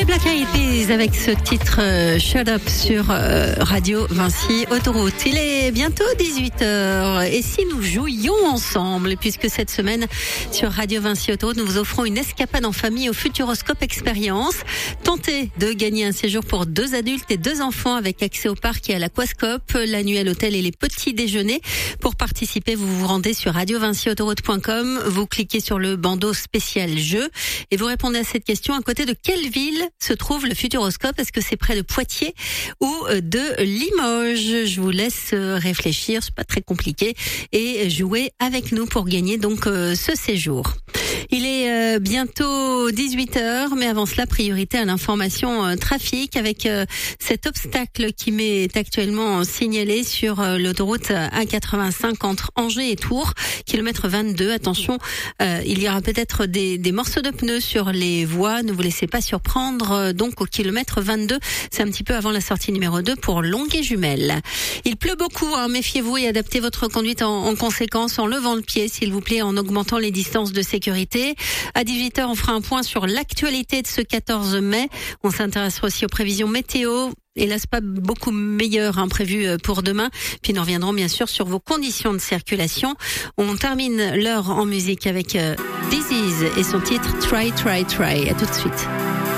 Black Eyed Peas avec ce titre Shut Up sur Radio Vinci Autoroute. Il est bientôt 18h et si nous jouions ensemble, puisque cette semaine sur Radio Vinci Autoroute, nous vous offrons une escapade en famille au Futuroscope Expérience. Tentez de gagner un séjour pour 2 adultes et 2 enfants avec accès au parc et à l'aquascope, la nuit à l'hôtel et les petits déjeuners. Pour participer, vous vous rendez sur radiovinciautoroute.com, vous cliquez sur le bandeau spécial jeu et vous répondez à cette question: à côté de quelle ville se trouve le Futuroscope? Est-ce que c'est près de Poitiers ou de Limoges? Je vous laisse réfléchir, c'est pas très compliqué, et jouer avec nous pour gagner donc ce séjour. Il est bientôt 18h, mais avant cela, priorité à l'information trafic avec cet obstacle qui m'est actuellement signalé sur l'autoroute A85 entre Angers et Tours, kilomètre 22. Attention, il y aura peut-être des morceaux de pneus sur les voies, ne vous laissez pas surprendre. Donc au kilomètre 22, c'est un petit peu avant la sortie numéro 2 pour Longuet-Jumelles. Il pleut beaucoup, méfiez-vous et adaptez votre conduite en conséquence en levant le pied, s'il vous plaît, en augmentant les distances de sécurité. À 18h, on fera un point sur l'actualité de ce 14 mai. On s'intéressera aussi aux prévisions météo. Hélas, pas beaucoup meilleures prévues pour demain. Puis nous reviendrons bien sûr sur vos conditions de circulation. On termine l'heure en musique avec This Is et son titre Try, Try, Try. À tout de suite.